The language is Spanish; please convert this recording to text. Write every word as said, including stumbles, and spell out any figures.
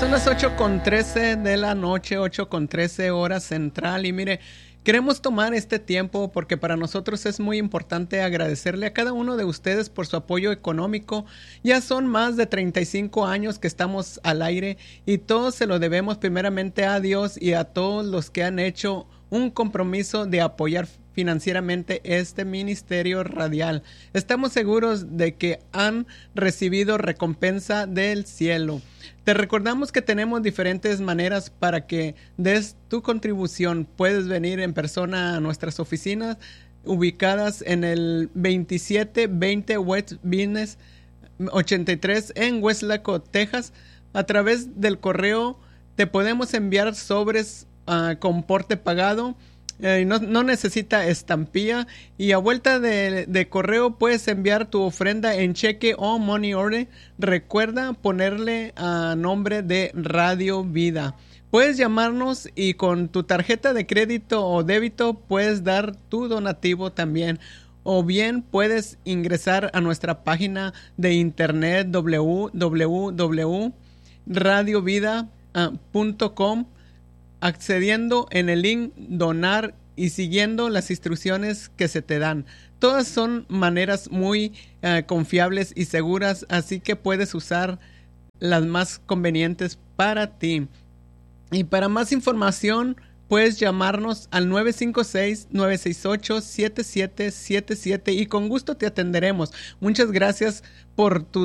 Son las ocho con trece de la noche, ocho con trece hora central. Y mire, queremos tomar este tiempo porque para nosotros es muy importante agradecerle a cada uno de ustedes por su apoyo económico. Ya son más de treinta y cinco años que estamos al aire y todo se lo debemos primeramente a Dios y a todos los que han hecho un compromiso de apoyar financieramente este ministerio radial. Estamos seguros de que han recibido recompensa del cielo. Te recordamos que tenemos diferentes maneras para que des tu contribución. Puedes venir en persona a nuestras oficinas ubicadas en el veintisiete veinte West Business ochenta y tres en Westlaco, Texas. A través del correo te podemos enviar sobres uh, con porte pagado. Eh, no, no necesita estampilla y a vuelta de, de correo puedes enviar tu ofrenda en cheque o money order. Recuerda ponerle a nombre de Radio Vida. Puedes llamarnos y con tu tarjeta de crédito o débito puedes dar tu donativo también. O bien puedes ingresar a nuestra página de internet doble u doble u doble u punto radio vida punto com, accediendo en el link donar y siguiendo las instrucciones que se te dan. Todas son maneras muy uh, confiables y seguras, así que puedes usar las más convenientes para ti. Y para más información puedes llamarnos al nueve cinco seis, nueve seis ocho, siete siete siete siete y con gusto te atenderemos. Muchas gracias por tus